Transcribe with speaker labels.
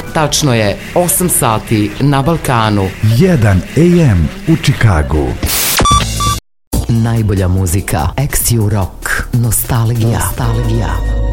Speaker 1: Tačno je 8 sati na Balkanu.
Speaker 2: 1 AM u Čikagu.
Speaker 1: Najbolja muzika, XU Rock, Nostalgija.